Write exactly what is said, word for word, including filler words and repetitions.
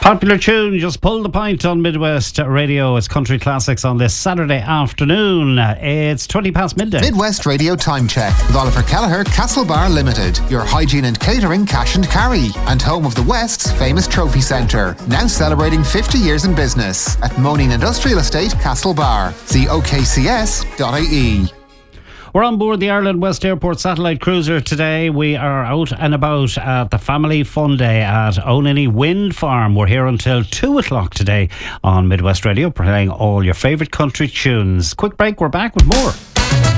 Popular tune, just pull the pint on Midwest Radio. It's country classics on this Saturday afternoon. It's twenty past midday. Midwest Radio Time Check with Oliver Kelleher, Castlebar Limited, your hygiene and catering cash and carry, and home of the West's famous trophy centre. Now celebrating fifty years in business at Moaning Industrial Estate, Castlebar. See o k c s dot i e. We're on board the Ireland West Airport satellite cruiser today. We are out and about at the Family Fun Day at Oniny Wind Farm. We're here until two o'clock today on Midwest Radio, playing all your favourite country tunes. Quick break, we're back with more.